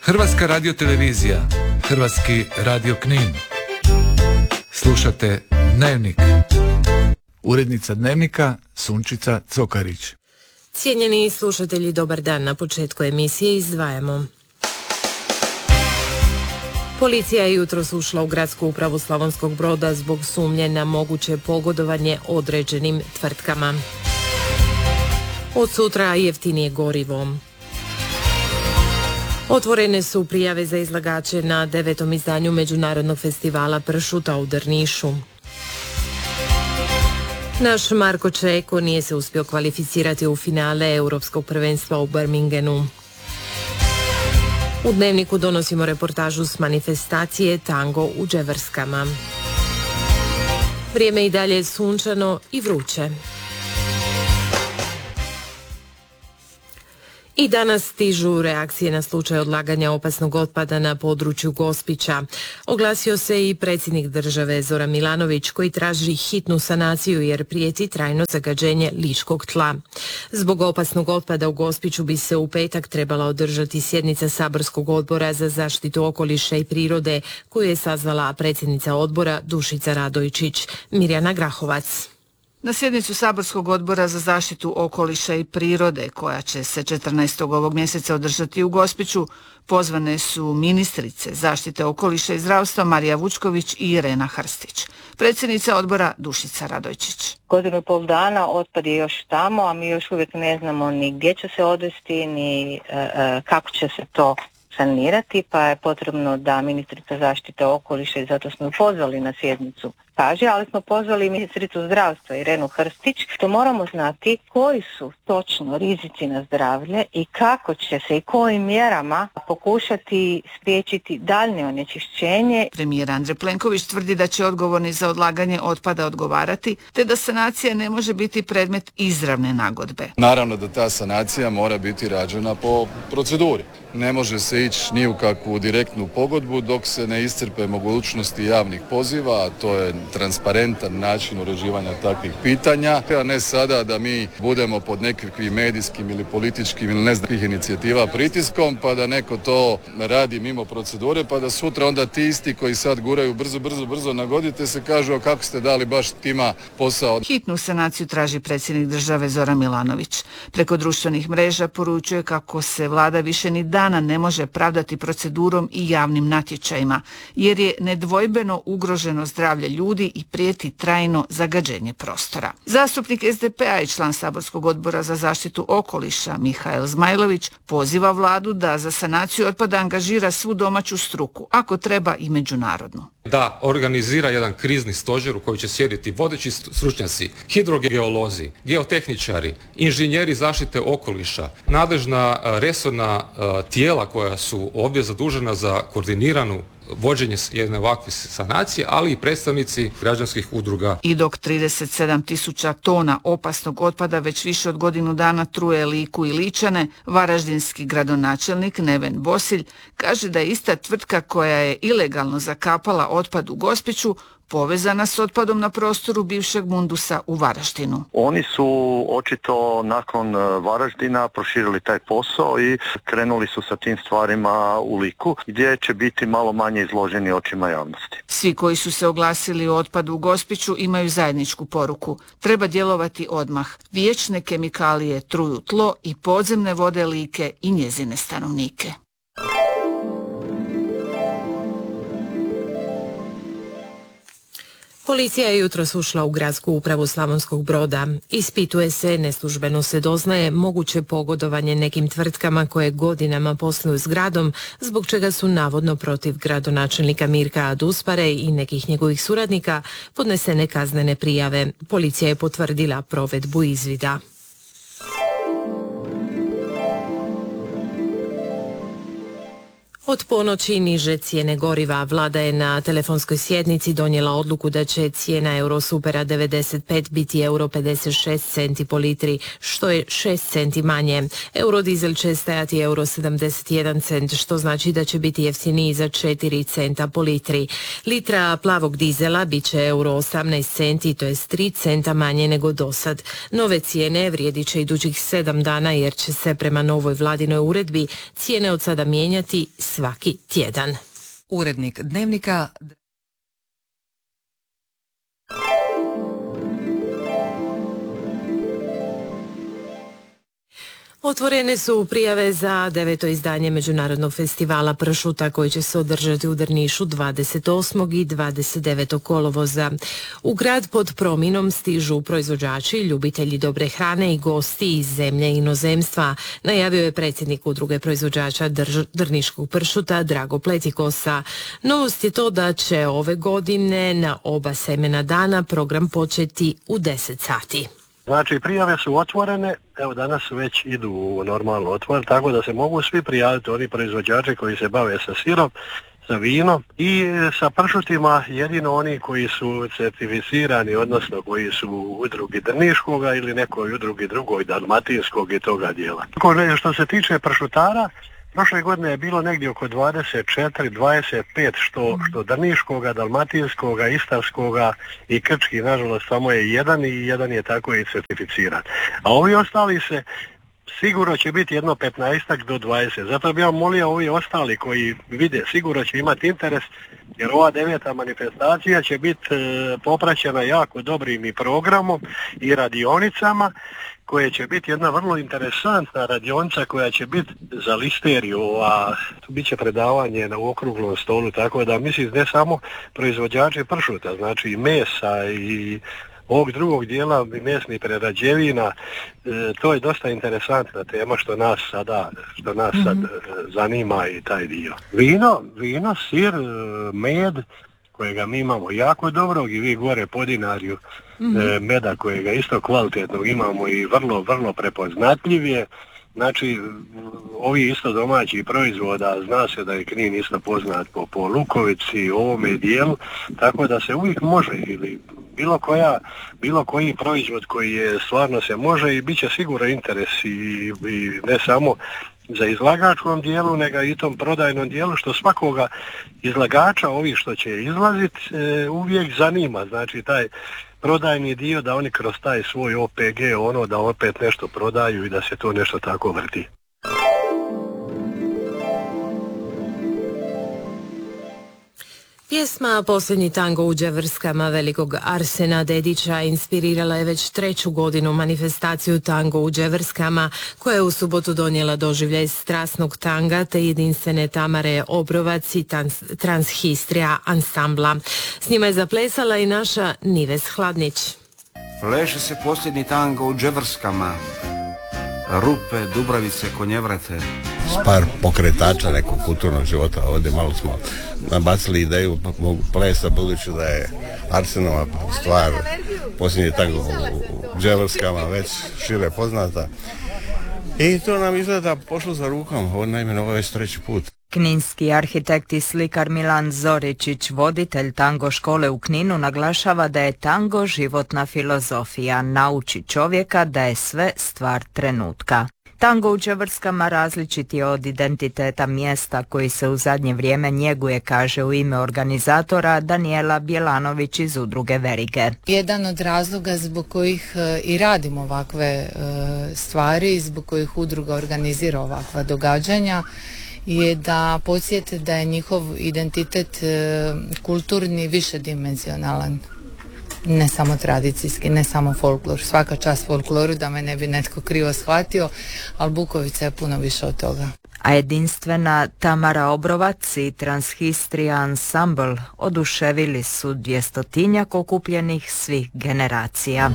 Hrvatska radiotelevizija, Hrvatski radio Knin. Slušate Dnevnik. Urednica Dnevnika Sunčica Cokarić. Cijenjeni slušatelji, dobar dan. Na početku emisije izdvajamo. Policija je jutros ušla u gradsku upravu Slavonskog Broda zbog sumnje na moguće pogodovanje određenim tvrtkama. Od sutra jeftinije gorivo. Otvorene su prijave za izlagače na 9. izdanju Međunarodnog festivala pršuta u Drnišu. Naš Marko Čeko nije se uspio kvalificirati u finale Europskog prvenstva u Birminghamu. U Dnevniku donosimo reportažu s manifestacije Tango u Đevrskama. Vrijeme i dalje je sunčano i vruće. I danas stižu reakcije na slučaj odlaganja opasnog otpada na području Gospića. Oglasio se i predsjednik države Zoran Milanović koji traži hitnu sanaciju jer prijeti trajno zagađenje ličkog tla. Zbog opasnog otpada u Gospiću bi se u petak trebala održati sjednica saborskog odbora za zaštitu okoliša i prirode koju je sazvala predsjednica odbora Dušica Radojčić. Mirjana Grahovac. Na sjednicu saborskog odbora za zaštitu okoliša i prirode, koja će se 14. ovog mjeseca održati u Gospiću, pozvane su ministrice zaštite okoliša i zdravstva Marija Vučković i Irena Hrstić. Predsjednica odbora Dušica Radojčić. 1,5 dana otpad je još tamo, a mi još uvijek ne znamo ni gdje će se odvesti, ni kako će se to sanirati, pa je potrebno da ministrica zaštite okoliša, i zato smo pozvali na sjednicu, kaže, ali smo pozvali ministricu zdravstva Irenu Hrstić, što moramo znati koji su točno rizici na zdravlje i kako će se i kojim mjerama pokušati spriječiti daljnje onečišćenje. Premijer Andrej Plenković tvrdi da će odgovorni za odlaganje otpada odgovarati, te da sanacija ne može biti predmet izravne nagodbe. Naravno da ta sanacija mora biti rađena po proceduri. Ne može se ići ni u kakvu direktnu pogodbu dok se ne iscrpe mogućnosti javnih poziva, a to je transparentan način uređivanja takvih pitanja, a ne sada da mi budemo pod nekakvim medijskim ili političkim ili ne znam kakvih inicijativa pritiskom, pa da neko to radi mimo procedure, pa da sutra onda ti isti koji sad guraju brzo nagodite se kažu a kako ste dali baš tima posao. Hitnu sanaciju traži predsjednik države Zoran Milanović. Preko društvenih mreža poručuje kako se vlada više ni dana ne može pravdati procedurom i javnim natječajima, jer je nedvojbeno ugroženo zdravlje ljudi i prijeti trajno zagađenje prostora. Zastupnik SDP-a i član saborskog odbora za zaštitu okoliša Mihael Zmajlović poziva vladu da za sanaciju otpada angažira svu domaću struku, ako treba i međunarodnu. Da organizira jedan krizni stožer u koji će sjediti vodeći stručnjaci, hidrogeolozi, geotehničari, inženjeri zaštite okoliša, nadležna resorna tijela koja su ovdje zadužena za koordiniranu vođenje jedne ovakve sanacije, ali i predstavnici građanskih udruga. I dok 37.000 tona opasnog otpada već više od godinu dana truje Liku i Ličane, varaždinski gradonačelnik Neven Bosilj kaže da je ista tvrtka koja je ilegalno zakapala otpad u Gospiću povezana s otpadom na prostoru bivšeg Mundusa u Varaždinu. Oni su očito nakon Varaždina proširili taj posao i krenuli su sa tim stvarima u Liku, gdje će biti malo manje izloženi očima javnosti. Svi koji su se oglasili o otpadu u Gospiću imaju zajedničku poruku. Treba djelovati odmah. Vječne kemikalije truju tlo i podzemne vode Like i njezine stanovnike. Policija je jutros ušla u gradsku upravu Slavonskog Broda. Ispituje se, neslužbeno se doznaje, moguće pogodovanje nekim tvrtkama koje godinama posluju s gradom, zbog čega su navodno protiv gradonačelnika Mirka Aduspare i nekih njegovih suradnika podnesene kaznene prijave. Policija je potvrdila provedbu izvida. Od ponoći niže cijene goriva. Vlada je na telefonskoj sjednici donijela odluku da će cijena Eurosupera 95 biti euro 56 centi po litri, što je 6 centi manje. Eurodizel će stajati euro 71 cent, što znači da će biti jeftiniji za 4 centa po litri. Litra plavog dizela bit će euro 18 centi, to je 3 centa manje nego dosad. Nove cijene vrijedit će idućih 7 dana jer će se prema novoj vladinoj uredbi cijene od sada mijenjati svaki tjedan. Urednik Dnevnika Otvorene su prijave za 9. izdanje Međunarodnog festivala pršuta koji će se održati u Drnišu 28. i 29. kolovoza. U grad pod Prominom stižu proizvođači, ljubitelji dobre hrane i gosti iz zemlje i inozemstva, najavio je predsjednik udruge proizvođača drniškog pršuta Drago Pletikosa. Novost je to da će ove godine na oba semena dana program početi u 10 sati. Znači, prijave su otvorene, evo danas već idu u normalno otvor, tako da se mogu svi prijaviti, oni proizvođači koji se bave sa sirom, sa vinom i sa pršutima, jedino oni koji su certificirani, odnosno koji su u udrugi Drniškoga ili nekoj udrugi drugoj Dalmatinskog i toga dijela. Što se tiče pršutara, prošle godine je bilo negdje oko 24-25 što Drniškoga, Dalmatinskoga, Istarskoga i Krčki, nažalost samo je jedan i jedan je tako i certificiran. A ovi ostali se sigurno će biti jedno 15 do 20. Zato bih ja molio ovi ostali koji vide, sigurno će imati interes, jer ova 9. manifestacija će biti popraćena jako dobrim i programom i radionicama, koje će biti jedna vrlo interesantna radionica koja će biti za listeriju, a bit će predavanje na okruglom stolu, tako da mislim ne samo proizvođači pršuta, znači i mesa i ovog drugog dijela mesnih prerađevina, to je dosta interesantna tema što nas sad zanima i taj dio. Vino, sir, med, kojega mi imamo jako dobrog i vi gore po Dinarju meda kojega isto kvalitetnog imamo i vrlo, vrlo prepoznatljiv je. Znači, ovi isto domaći proizvoda, zna se da je Knin isto poznat po lukovici, ovome dijelu, tako da se uvijek može ili bilo koji proizvod koji je stvarno se može i bit će sigurno interes i ne samo za izlagačkom dijelu, nego i tom prodajnom dijelu, što svakoga izlagača, ovi što će izlaziti, uvijek zanima. Znači, taj prodajni dio da oni kroz taj svoj OPG, da opet nešto prodaju i da se to nešto tako vrti. Pjesma Posljednji tango u Đevrskama velikog Arsena Dedića inspirirala je već 3. godinu manifestaciju Tango u Đevrskama, koja je u subotu donijela doživljaj strasnog tanga te jedinstvene Tamare Obrovac i Transhistrija ansambla. S njima je zaplesala i naša Nives Hladnić. Pleše se posljednji tango u Đevrskama, Rupe, Dubravice, Konjevrate. S par pokretača nekog kulturnog života ovdje malo smo nabacili ideju plesa, budući da je Arsenova stvar posljednji tango u Đevrskama već šire poznata. I to nam izgleda pošlo za rukom, ovo naime ovo je već 3. put. Kninski arhitekt i slikar Milan Zoričić, voditelj tango škole u Kninu, naglašava da je tango životna filozofija, nauči čovjeka da je sve stvar trenutka. Tango u Đevrskama različit je od identiteta mjesta koji se u zadnje vrijeme njeguje, kaže u ime organizatora Danijela Bjelanović iz udruge Verige. Jedan od razloga zbog kojih i radimo ovakve stvari, zbog kojih udruga organizira ovakva događanja, je da podsjete da je njihov identitet kulturni višedimenzionalan. Ne samo tradicijski, ne samo folklor. Svaka čast folkloru, da me ne bi netko krivo shvatio, ali Bukovica je puno više od toga. A jedinstvena Tamara Obrovac i Transhistrija ansambl oduševili su 200-tinjak okupljenih svih generacija.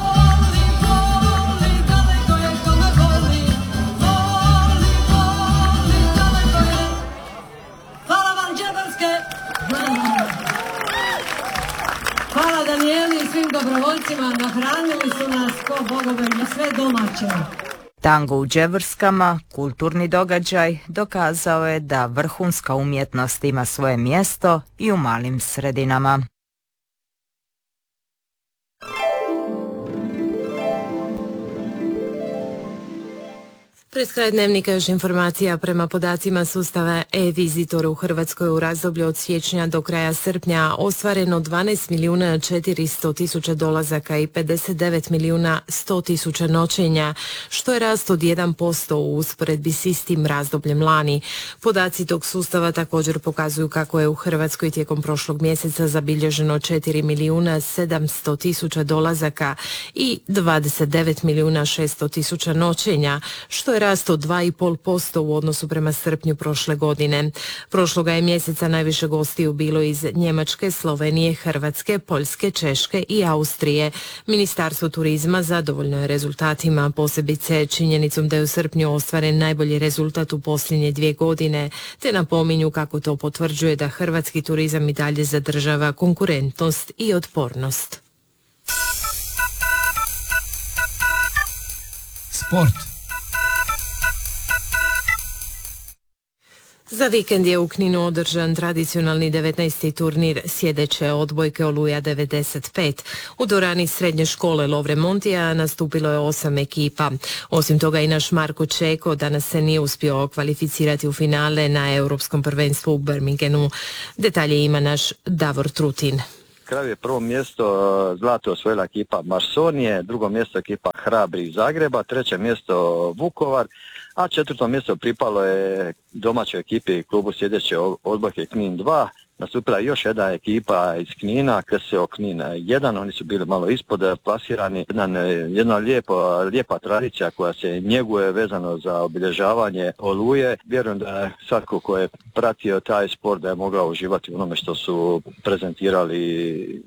Hvala Danijeli i svim dobrovoljcima, nahranili su nas ko bogove na sve domaće. Tango u Đevrskama, kulturni događaj, dokazao je da vrhunska umjetnost ima svoje mjesto i u malim sredinama. Pred kraj dnevnika još informacija. Prema podacima sustava e-Visitor u Hrvatskoj u razdoblju od siječnja do kraja srpnja ostvareno 12.400.000 dolazaka i 59.100.000 noćenja, što je rast od 1% u usporedbi s istim razdobljem lani. Podaci tog sustava također pokazuju kako je u Hrvatskoj tijekom prošlog mjeseca zabilježeno 4.700.000 dolazaka i 29.600.000 noćenja, što je rast od 2,5% u odnosu prema srpnju prošle godine. Prošloga je mjeseca najviše gostiju bilo iz Njemačke, Slovenije, Hrvatske, Poljske, Češke i Austrije. Ministarstvo turizma zadovoljno je rezultatima, posebice činjenicom da je u srpnju ostvaren najbolji rezultat u posljednje 2 godine, te napominju kako to potvrđuje da hrvatski turizam i dalje zadržava konkurentnost i otpornost. Sport. Za vikend je u Kninu održan tradicionalni 19. turnir sjedeće odbojke Oluja 95. U dvorani srednje škole Lovre Montija nastupilo je 8 ekipa. Osim toga i naš Marko Čeko danas se nije uspio kvalificirati u finale na Europskom prvenstvu u Birminghamu. Detalje ima naš Davor Trutin. Kraju je prvo mjesto zlato osvojila ekipa Marsonije, drugo mjesto ekipa Hrabri iz Zagreba, treće mjesto Vukovar, a četvrto mjesto pripalo je domaćoj ekipi klubu sjedeće odbojke Knin 2. Nastupila je još jedna ekipa iz Knina, KSO Knin 1, oni su bili malo ispod plasirani. Jedna lijepa tradicija koja se njeguje vezano za obilježavanje Oluje. Vjerujem da svatko ko je pratio taj sport da je mogao uživati u onome što su prezentirali